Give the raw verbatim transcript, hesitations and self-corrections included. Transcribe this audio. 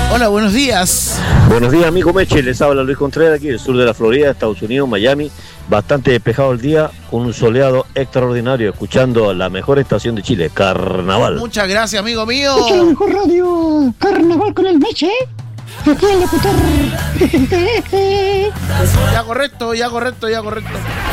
Hola, buenos días. Buenos días, amigo Meche. Les habla Luis Contreras, aquí del sur de la Florida, Estados Unidos, Miami. Bastante despejado el día, con un soleado extraordinario, escuchando la mejor estación de Chile, Carnaval. Muchas gracias, amigo mío. Escucha la mejor radio, Carnaval con el Meche. Aquí el locutor. Ya correcto, ya correcto, ya correcto.